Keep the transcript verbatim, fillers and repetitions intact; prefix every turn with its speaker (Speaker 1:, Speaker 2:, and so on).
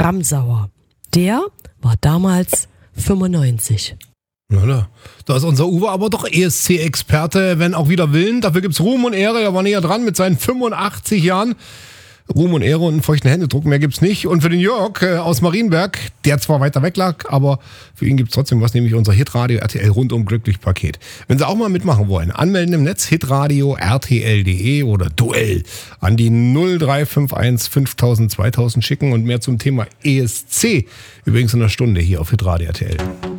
Speaker 1: Ramsauer. Der war damals fünfundneunzig.
Speaker 2: Ja, da ist unser Uwe aber doch E S C-Experte, wenn auch wieder Willen. Dafür gibt's Ruhm und Ehre. Er war näher dran mit seinen fünfundachtzig Jahren. Ruhm und Ehre und einen feuchten Händedruck, mehr gibt's nicht. Und für den Jörg äh, aus Marienberg, der zwar weiter weg lag, aber für ihn gibt's trotzdem was, nämlich unser Hitradio R T L rundum glücklich Paket. Wenn Sie auch mal mitmachen wollen, anmelden im Netz, hitradio r t l punkt d e oder Duell an die null drei fünf eins fünftausend zweitausend schicken und mehr zum Thema E S C übrigens in einer Stunde hier auf Hitradio R T L.